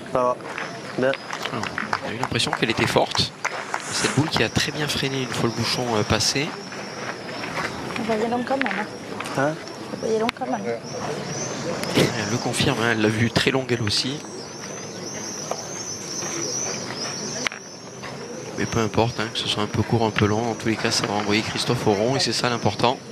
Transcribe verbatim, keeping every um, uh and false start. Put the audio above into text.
Ça va. Bien. Alors, on a eu l'impression qu'elle était forte. Cette boule qui a très bien freiné une fois le bouchon euh, passé. On voyait long quand même. Hein? On voyait long quand même. Elle le confirme, hein, elle l'a vue très longue elle aussi. Mais peu importe, hein, que ce soit un peu court, un peu long, en tous les cas ça va envoyer Christophe au rond et c'est ça l'important.